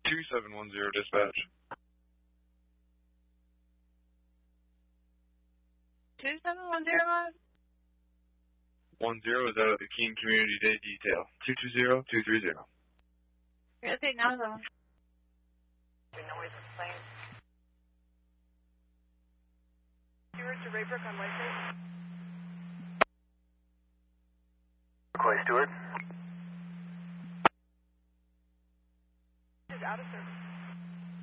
2710 dispatch. 2710? 10 is out of the Keene Community Day Detail. 220-230. You're going to take nothing. Noise is playing. Stewart to Raybrook on Whitehurst. McCoy Stewart. Is out of service.